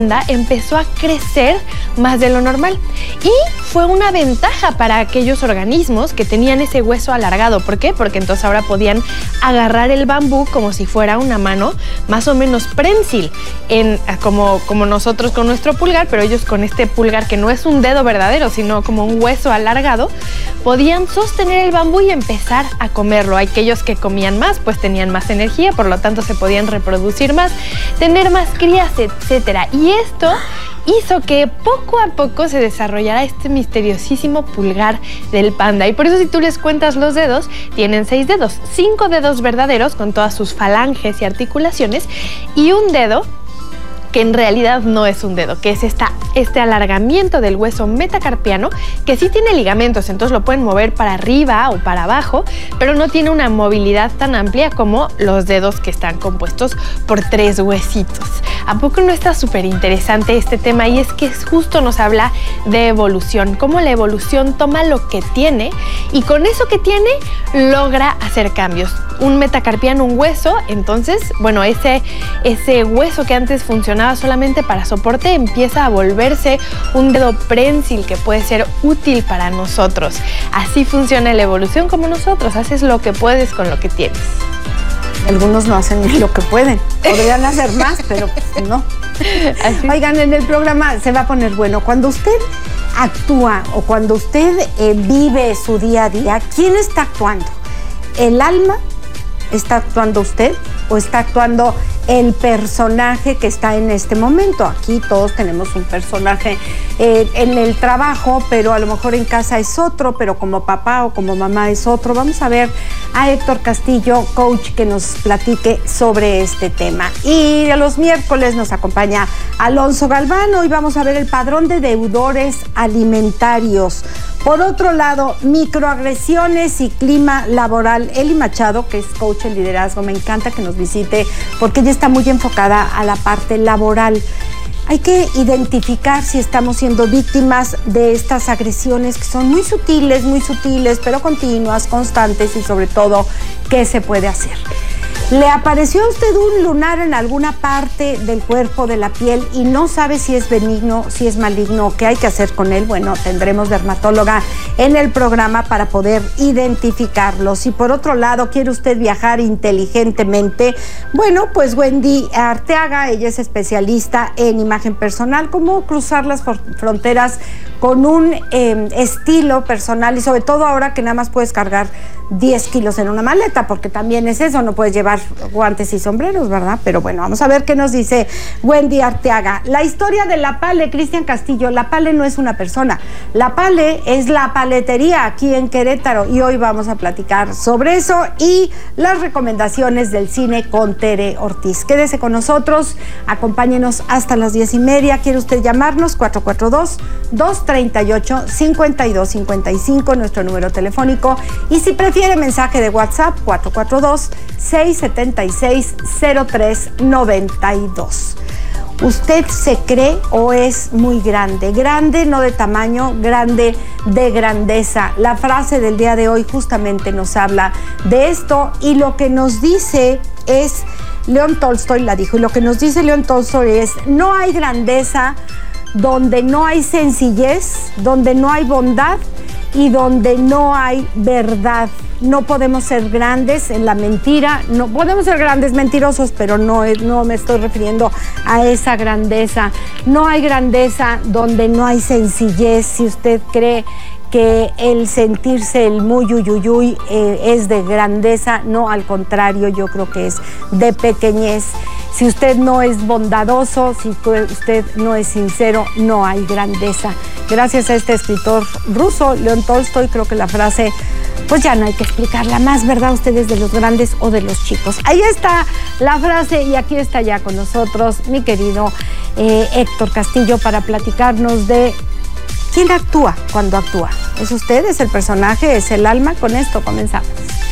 empezó a crecer más de lo normal y fue una ventaja para aquellos organismos que tenían ese hueso alargado. ¿Por qué? Porque entonces ahora podían agarrar el bambú como si fuera una mano más o menos prensil, como nosotros con nuestro pulgar, pero ellos con este pulgar que no es un dedo verdadero, sino como un hueso alargado, podían sostener el bambú y empezar a comerlo. Aquellos que comían más, pues tenían más energía, por lo tanto se podían reproducir más, tener más crías, etcétera. Y esto hizo que poco a poco se desarrollara este misteriosísimo pulgar del panda. Y por eso, si tú les cuentas los dedos, tienen 6 dedos, 5 dedos verdaderos con todas sus falanges y articulaciones, y un dedo que en realidad no es un dedo, que es este alargamiento del hueso metacarpiano, que sí tiene ligamentos, entonces lo pueden mover para arriba o para abajo, pero no tiene una movilidad tan amplia como los dedos, que están compuestos por 3 huesitos. ¿A poco no está súper interesante este tema? Y es que justo nos habla de evolución, cómo la evolución toma lo que tiene y con eso que tiene logra hacer cambios. Un metacarpiano, un hueso, entonces, bueno, ese hueso que antes funcionaba solamente para soporte empieza a volverse un dedo prensil que puede ser útil para nosotros. Así funciona la evolución, como nosotros, haces lo que puedes con lo que tienes. Algunos no hacen ni lo que pueden, podrían hacer más, pero no. Así. Oigan, en el programa se va a poner bueno. Cuando usted actúa o cuando usted vive su día a día, ¿quién está actuando? ¿El alma? ¿Está actuando usted o está actuando el personaje que está en este momento? Aquí todos tenemos un personaje en el trabajo, pero a lo mejor en casa es otro, pero como papá o como mamá es otro. Vamos a ver a Héctor Castillo, coach, que nos platique sobre este tema. Y a los miércoles nos acompaña Alonso Galván. Hoy vamos a ver el padrón de deudores alimentarios. Por otro lado, microagresiones y clima laboral. Eli Machado, que es coach en liderazgo, me encanta que nos visite porque ella está muy enfocada a la parte laboral. Hay que identificar si estamos siendo víctimas de estas agresiones que son muy sutiles, pero continuas, constantes y sobre todo, ¿qué se puede hacer? ¿Le apareció a usted un lunar en alguna parte del cuerpo, de la piel, y no sabe si es benigno, si es maligno, qué hay que hacer con él? Bueno, tendremos dermatóloga en el programa para poder identificarlo. Si por otro lado quiere usted viajar inteligentemente, bueno, pues Wendy Arteaga, ella es especialista en imagen personal, cómo cruzar las fronteras con un estilo personal, y sobre todo ahora que nada más puedes cargar 10 kilos en una maleta, porque también es eso, no puedes llevar guantes y sombreros, ¿verdad? Pero bueno, vamos a ver qué nos dice Wendy Arteaga. La historia de La Pale, Cristian Castillo. La Pale no es una persona, La Pale es la paletería aquí en Querétaro, y hoy vamos a platicar sobre eso y las recomendaciones del cine con Tere Ortiz. Quédese con nosotros, acompáñenos hasta las 10:30. ¿Quiere usted llamarnos? 442-238-5255, nuestro número telefónico, y si prefiere mensaje de WhatsApp, 442-676-0392. ¿Usted se cree o es muy grande? Grande no de tamaño, grande de grandeza. La frase del día de hoy justamente nos habla de esto, y lo que nos dice es, León Tolstoy la dijo, y lo que nos dice León Tolstoy es: no hay grandeza donde no hay sencillez, donde no hay bondad y donde no hay verdad. No podemos ser grandes en la mentira, no podemos ser grandes mentirosos, pero no me estoy refiriendo a esa grandeza. No hay grandeza donde no hay sencillez. Si usted cree que el sentirse el muy uyuyuy es de grandeza, no, al contrario, yo creo que es de pequeñez. Si usted no es bondadoso, si usted no es sincero, no hay grandeza. Gracias a este escritor ruso, León Tolstoy, creo que la frase, pues ya no hay que explicarla más, ¿verdad? Ustedes de los grandes o de los chicos. Ahí está la frase, y aquí está ya con nosotros mi querido Héctor Castillo para platicarnos de quién actúa cuando actúa. ¿Es usted? ¿Es el personaje? ¿Es el alma? Con esto comenzamos.